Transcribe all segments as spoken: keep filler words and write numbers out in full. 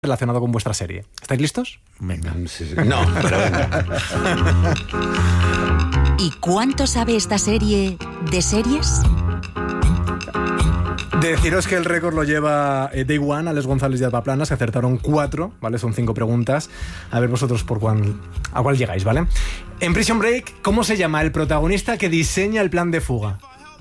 relacionado con vuestra serie. ¿Estáis listos? Venga. Sí, sí. No, pero venga. ¿Y cuánto sabe esta serie de series? Deciros que el récord lo lleva eh, Day One, Alex González y Alba Planas, que acertaron cuatro, ¿vale? Son cinco preguntas. A ver vosotros por cuál, a cuál llegáis, ¿vale? En Prison Break, ¿cómo se llama el protagonista que diseña el plan de fuga?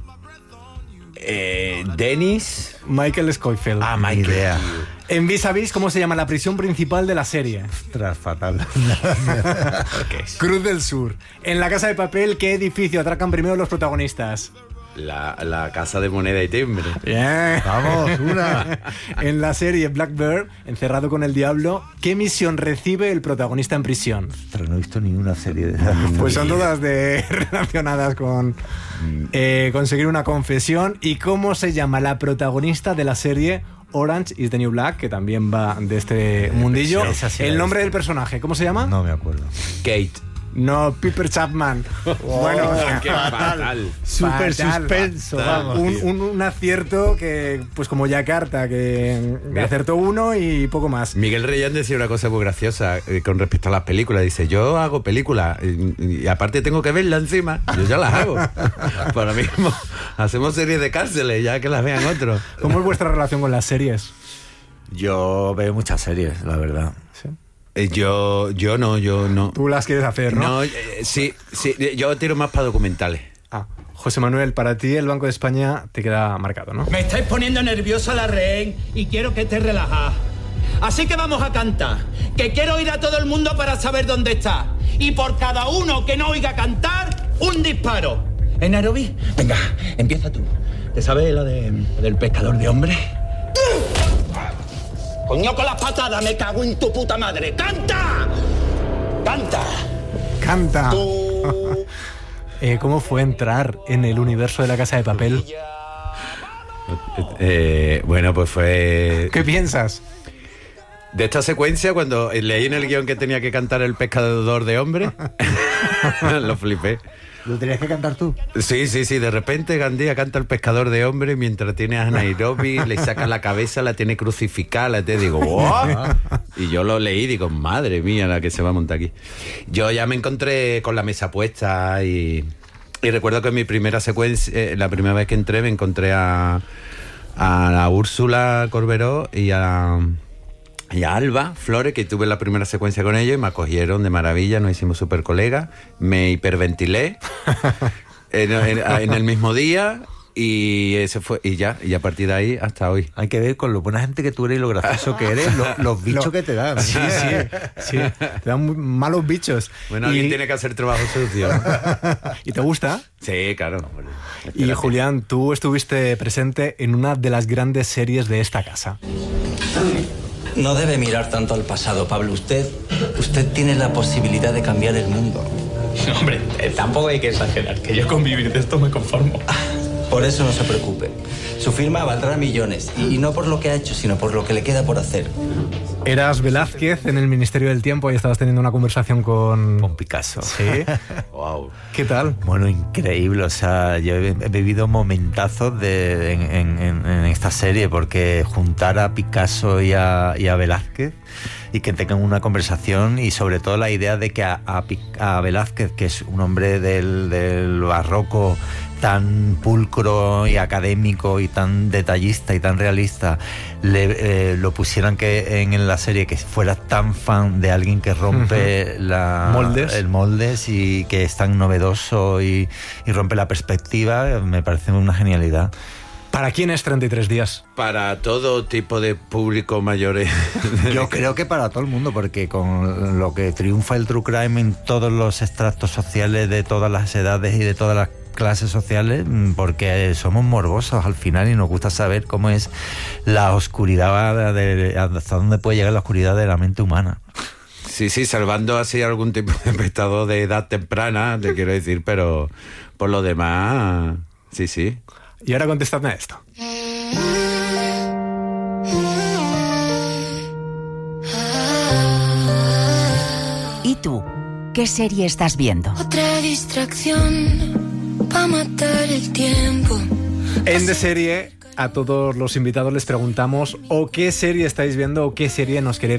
Eh, Dennis. Michael Scofield. Ah, Michael. Idea. En Vis a Vis, ¿cómo se llama la prisión principal de la serie? Ostras, fatal. Okay. Cruz del Sur. En La Casa de Papel, ¿qué edificio atracan primero los protagonistas? La, la casa de moneda y timbre. Bien. Vamos, una. En la serie Black Bear, encerrado con el diablo, ¿qué misión recibe el protagonista en prisión? Ostras, no he visto ninguna serie de esas. Pues son todas de, relacionadas con eh, conseguir una confesión. ¿Y cómo se llama la protagonista de la serie Orange is the New Black, que también va de este mundillo? Sí, esa sí la el he nombre visto. del personaje, ¿cómo se llama? No me acuerdo. Kate. No, Piper Chapman. Bueno, qué fatal. Súper Fatal. suspenso, Fatal. vamos. un, tío. un, un acierto que, pues como Yakarta, que Mira. acertó uno y poco más. Miguel Reyán decía una cosa muy graciosa eh, con respecto a las películas. Dice, yo hago películas y, y aparte tengo que verlas encima. Yo ya las hago. Por lo mismo, hacemos series de cárceles ya que las vean otros. ¿Cómo es vuestra relación con las series? Yo veo muchas series, la verdad. ¿Sí? Eh, yo, yo no, yo no. Tú las quieres hacer, ¿no? No, eh, sí, sí, yo tiro más para documentales. Ah, José Manuel, para ti el Banco de España te queda marcado, ¿no? Me estáis poniendo nerviosa la rehén y quiero que estés relajada. Así que vamos a cantar, que quiero oír a todo el mundo para saber dónde está. Y por cada uno que no oiga cantar, un disparo. ¿En Nairobi? Venga, empieza tú. ¿Te sabes la de, del pescador de hombres? Coño, con las patadas, me cago en tu puta madre. ¡Canta! ¡Canta! ¡Canta! Tú... Eh, ¿Cómo fue entrar en el universo de La Casa de Papel? Eh, bueno, pues fue... ¿Qué piensas? De esta secuencia, cuando leí en el guión que tenía que cantar el pescador de hombre, lo flipé. ¿Lo tenías que cantar tú? Sí, sí, sí, de repente Gandía canta el pescador de hombre mientras tiene a Nairobi, le saca la cabeza, la tiene crucificada, la te digo, ¿what? Y yo lo leí y digo, madre mía, la que se va a montar aquí. Yo ya me encontré con la mesa puesta y, y recuerdo que en mi primera secuencia, eh, la primera vez que entré, me encontré a, a la Úrsula Corberó y a... Y a Alba Flores, que tuve la primera secuencia con ellos y me acogieron de maravilla, nos hicimos súper colegas, me hiperventilé en, en, en el mismo día y ese fue y ya, y a partir de ahí hasta hoy. Hay que ver con lo buena gente que tú eres y lo gracioso que eres, lo- los bichos Lo- que te dan. Sí, sí, sí. Te dan muy malos bichos. Bueno, y, alguien tiene que hacer trabajo sucio. ¿Y te gusta? Sí, claro. Y Julián, tú estuviste presente en una de las grandes series de esta casa. No debe mirar tanto al pasado, Pablo. Usted, usted tiene la posibilidad de cambiar el mundo. Hombre, eh, tampoco hay que exagerar, que yo con vivir de esto me conformo. Por eso no se preocupe. Su firma valdrá millones. Y, y no por lo que ha hecho, sino por lo que le queda por hacer. Eras Velázquez en el Ministerio del Tiempo y estabas teniendo una conversación con... Con Picasso. Sí. Wow. ¿Qué tal? Bueno, increíble. O sea, yo he, he vivido momentazos de, en, en, en, en esta serie, porque juntar a Picasso y a, y a Velázquez y que tengan una conversación, y sobre todo la idea de que a, a, Pic- a Velázquez, que es un hombre del, del barroco tan pulcro y académico y tan detallista y tan realista, le, eh, lo pusieran que en, en la serie que fuera tan fan de alguien que rompe Uh-huh. la, Moldes. el moldes y que es tan novedoso y, y rompe la perspectiva, me parece una genialidad. ¿Para quién es treinta y tres días? Para todo tipo de público mayores. Yo creo que para todo el mundo, porque con lo que triunfa el true crime en todos los extractos sociales de todas las edades y de todas las clases sociales, porque somos morbosos al final y nos gusta saber cómo es la oscuridad, de, hasta dónde puede llegar la oscuridad de la mente humana. Sí, sí, salvando así algún tipo de espectador de edad temprana, te quiero decir, pero por lo demás, sí, sí. Y ahora contestadme a esto. ¿Y tú? ¿Qué serie estás viendo? Otra distracción para matar el tiempo. En de serie a todos los invitados les preguntamos o qué serie estáis viendo o qué serie nos queréis